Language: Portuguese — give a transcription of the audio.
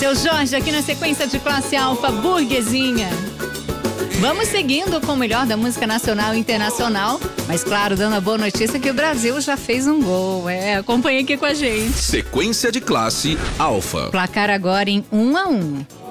Seu Jorge, aqui na sequência de Classe Alfa, Burguesinha. Vamos seguindo com o melhor da música nacional e internacional, mas claro, dando a boa notícia que o Brasil já fez um gol. Acompanhe aqui com a gente. Sequência de Classe Alfa. Placar agora em 1-1.